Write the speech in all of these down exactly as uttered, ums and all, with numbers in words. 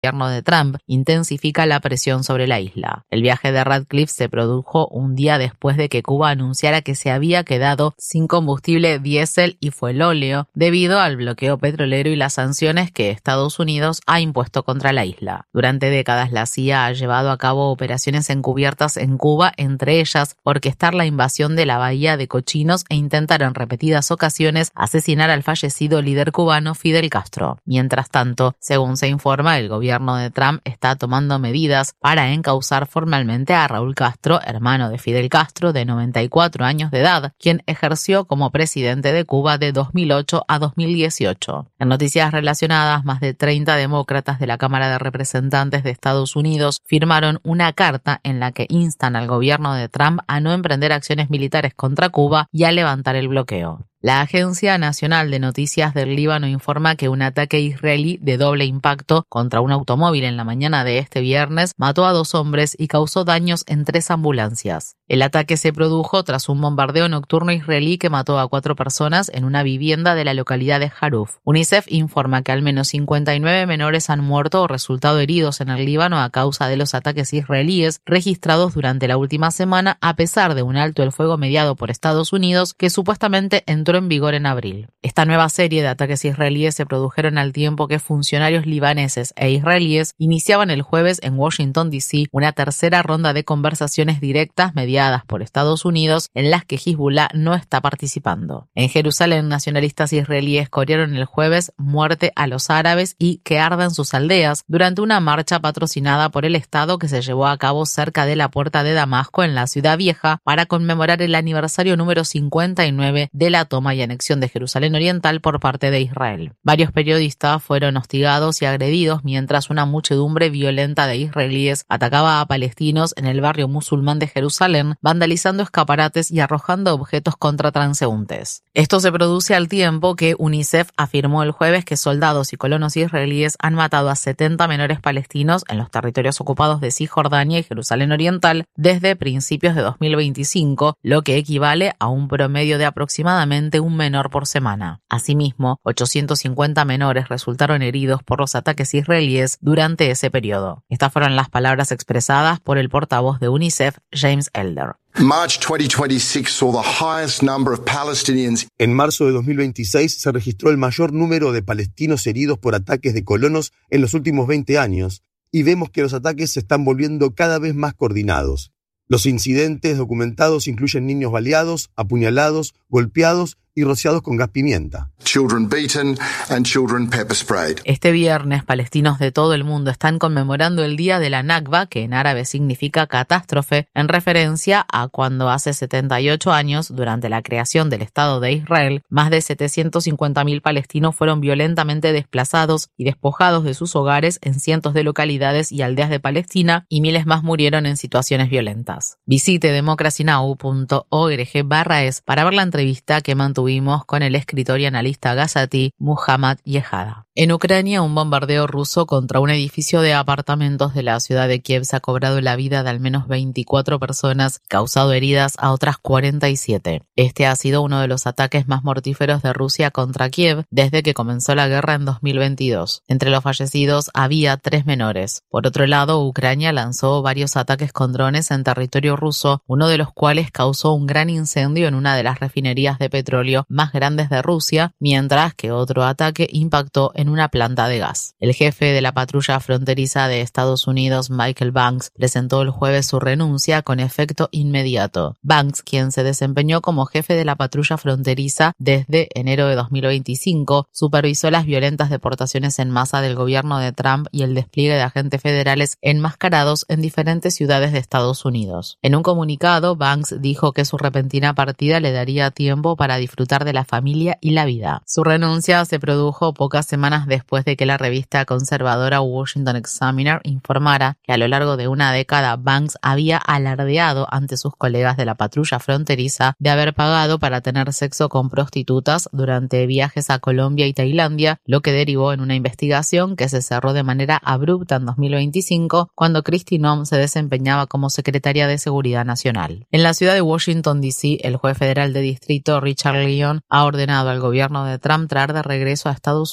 gobierno de Trump intensifica la presión sobre la isla. El viaje de Ratcliffe se produjo un día después de que Cuba anunciara que se había quedado sin combustible diésel y fuelóleo debido al bloqueo petrolero y las sanciones que Estados Unidos ha impuesto contra la isla. Durante décadas la C I A ha llevado a cabo operaciones encubiertas en Cuba, entre ellas orquestar la invasión de la Bahía de Cochinos e intentar en repetidas ocasiones asesinar al fallecido líder cubano Fidel Castro. Mientras tanto, según se informa, el gobierno El gobierno de Trump está tomando medidas para encauzar formalmente a Raúl Castro, hermano de Fidel Castro, de noventa y cuatro años de edad, quien ejerció como presidente de Cuba de dos mil ocho a dos mil dieciocho. En noticias relacionadas, más de treinta demócratas de la Cámara de Representantes de Estados Unidos firmaron una carta en la que instan al gobierno de Trump a no emprender acciones militares contra Cuba y a levantar el bloqueo. La Agencia Nacional de Noticias del Líbano informa que un ataque israelí de doble impacto contra un automóvil en la mañana de este viernes mató a dos hombres y causó daños en tres ambulancias. El ataque se produjo tras un bombardeo nocturno israelí que mató a cuatro personas en una vivienda de la localidad de Haruf. UNICEF informa que al menos cincuenta y nueve menores han muerto o resultado heridos en el Líbano a causa de los ataques israelíes registrados durante la última semana, a pesar de un alto el fuego mediado por Estados Unidos que supuestamente entró en vigor en abril. Esta nueva serie de ataques israelíes se produjeron al tiempo que funcionarios libaneses e israelíes iniciaban el jueves en Washington, D C una tercera ronda de conversaciones directas mediadas por Estados Unidos en las que Hezbollah no está participando. En Jerusalén, nacionalistas israelíes corearon el jueves "Muerte a los árabes" y "Que ardan sus aldeas" durante una marcha patrocinada por el Estado que se llevó a cabo cerca de la Puerta de Damasco en la Ciudad Vieja para conmemorar el aniversario número cincuenta y nueve de la toma y anexión de Jerusalén Oriental por parte de Israel. Varios periodistas fueron hostigados y agredidos mientras una muchedumbre violenta de israelíes atacaba a palestinos en el barrio musulmán de Jerusalén, vandalizando escaparates y arrojando objetos contra transeúntes. Esto se produce al tiempo que UNICEF afirmó el jueves que soldados y colonos israelíes han matado a setenta menores palestinos en los territorios ocupados de Cisjordania y Jerusalén Oriental desde principios de dos mil veinticinco, lo que equivale a un promedio de aproximadamente un menor por semana. Asimismo, ochocientos cincuenta menores resultaron heridos por los ataques israelíes durante ese periodo. Estas fueron las palabras expresadas por el portavoz de UNICEF, James Elder. March twenty twenty-six saw the highest number of Palestinians. En marzo de dos mil veintiséis se registró el mayor número de palestinos heridos por ataques de colonos en los últimos veinte años, y vemos que los ataques se están volviendo cada vez más coordinados. Los incidentes documentados incluyen niños baleados, apuñalados, golpeados y rociados con gas pimienta. Children beaten and children pepper sprayed. Este viernes, palestinos de todo el mundo están conmemorando el día de la Nakba, que en árabe significa catástrofe, en referencia a cuando hace setenta y ocho años, durante la creación del Estado de Israel, más de setecientos cincuenta mil palestinos fueron violentamente desplazados y despojados de sus hogares en cientos de localidades y aldeas de Palestina, y miles más murieron en situaciones violentas. Visite democracy now punto org barra es para ver la entrevista que mantuvo Tuvimos con el escritor y analista gazatí Muhammad Yehada. En Ucrania, un bombardeo ruso contra un edificio de apartamentos de la ciudad de Kiev se ha cobrado la vida de al menos veinticuatro personas y causado heridas a otras cuarenta y siete. Este ha sido uno de los ataques más mortíferos de Rusia contra Kiev desde que comenzó la guerra en dos mil veintidós. Entre los fallecidos había tres menores. Por otro lado, Ucrania lanzó varios ataques con drones en territorio ruso, uno de los cuales causó un gran incendio en una de las refinerías de petróleo más grandes de Rusia, mientras que otro ataque impactó en una planta de gas. El jefe de la patrulla fronteriza de Estados Unidos, Michael Banks, presentó el jueves su renuncia con efecto inmediato. Banks, quien se desempeñó como jefe de la patrulla fronteriza desde enero de dos mil veinticinco, supervisó las violentas deportaciones en masa del gobierno de Trump y el despliegue de agentes federales enmascarados en diferentes ciudades de Estados Unidos. En un comunicado, Banks dijo que su repentina partida le daría tiempo para disfrutar de la familia y la vida. Su renuncia se produjo pocas semanas después de que la revista conservadora Washington Examiner informara que a lo largo de una década Banks había alardeado ante sus colegas de la patrulla fronteriza de haber pagado para tener sexo con prostitutas durante viajes a Colombia y Tailandia, lo que derivó en una investigación que se cerró de manera abrupta en dos mil veinticinco cuando Kristi Noem se desempeñaba como secretaria de Seguridad Nacional. En la ciudad de Washington, D C, el juez federal de distrito Richard Leon ha ordenado al gobierno de Trump traer de regreso a Estados Unidos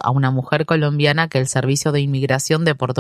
a una mujer colombiana que el Servicio de Inmigración deportó